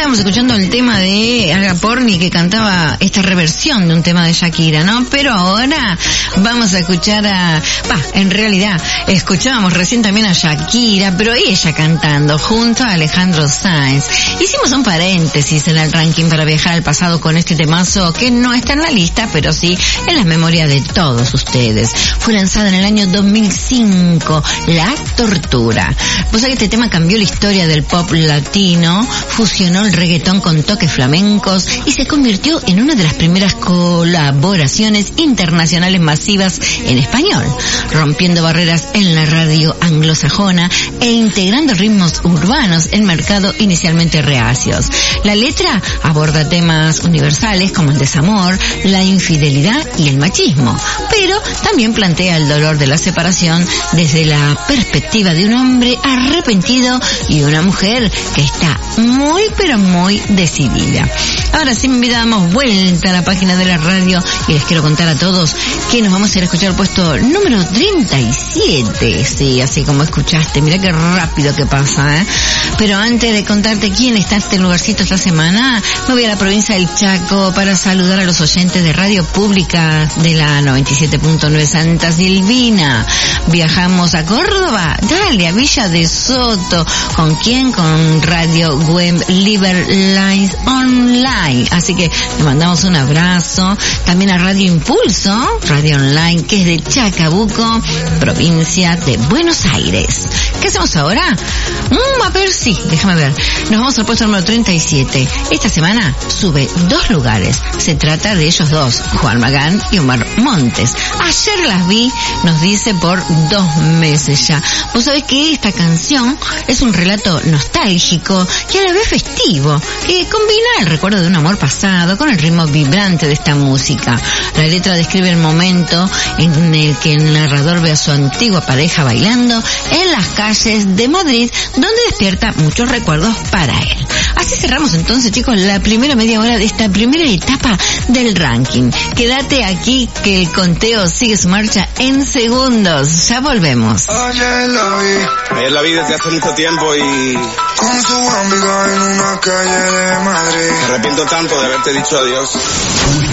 estábamos escuchando el tema de Agaporni que cantaba esta reversión de un tema de Shakira, ¿no? Pero ahora vamos a escuchar en realidad escuchábamos recién también a Shakira, pero ella cantando junto a Alejandro Sanz. Hicimos un paréntesis en el ranking para viajar al pasado con este temazo que no está en la lista, pero sí en las memorias de todos ustedes. Fue lanzada en el año 2005, La Tortura. Vos sabés que este tema cambió la historia del pop latino, fusionó el reggaetón con toques flamencos y se convirtió en una de las primeras colaboraciones internacionales masivas en español, rompiendo barreras en la radio anglosajona e integrando ritmos urbanos en mercados inicialmente reacios. La letra aborda temas universales como el desamor, la infidelidad y el machismo, pero también plantea el dolor de la separación desde la perspectiva de un hombre arrepentido y una mujer que está muy pero muy decidida. Ahora sí, mi vida, damos vuelta a la página de la radio y les quiero contar a todos que nos vamos a ir a escuchar el puesto número 37. Sí, así como escuchaste, mira qué rápido que pasa, ¿eh? Pero antes de contarte quién está en este lugarcito esta semana, me voy a la provincia del Chaco para saludar a los oyentes de Radio Pública de la 97.9 Santa Silvina. Viajamos a Córdoba, dale, a Villa de Soto. ¿Con quién? Con Radio Web Liber Lines Online. Así que le mandamos un abrazo. También a Radio Impulso, radio online, que es de Chacabuco, provincia de Buenos Aires. ¿Qué hacemos ahora? A ver, sí, déjame ver. Nos vamos al puesto número 37. Esta semana sube 2 lugares. Se trata de ellos dos, Juan Magán y Omar Montes. Ayer las vi, nos dice, por 2 meses ya. Vos sabés que esta canción es un relato nostálgico y a la vez festivo, que combina el recuerdo de un amor pasado con el ritmo vibrante de esta música. La letra describe el momento en el que el narrador ve a su antigua pareja bailando en las calles de Madrid, donde despierta muchos recuerdos para él. Así cerramos entonces, chicos, la primera media hora de esta primera etapa del ranking. Quédate aquí que el conteo sigue su marcha en segundos. Ya volvemos. Ayer la vi desde hace mucho tiempo y con su amiga en una calle de Madrid. Me arrepiento tanto de haberte dicho adiós.